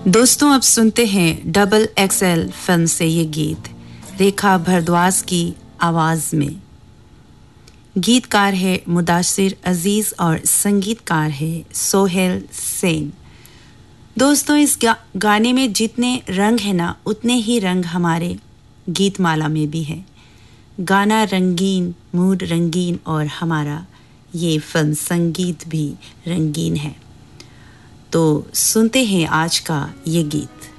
दोस्तों अब सुनते हैं डबल एक्सएल फिल्म से ये गीत रेखा भारद्वाज की आवाज में। गीतकार है मुदासिर अजीज और संगीतकार है सोहेल सेन। दोस्तों इस गाने में जितने रंग है ना उतने ही रंग हमारे गीतमाला में भी है। गाना रंगीन, मूड रंगीन और हमारा ये फिल्म संगीत भी रंगीन है। तो सुनते हैं आज का ये गीत।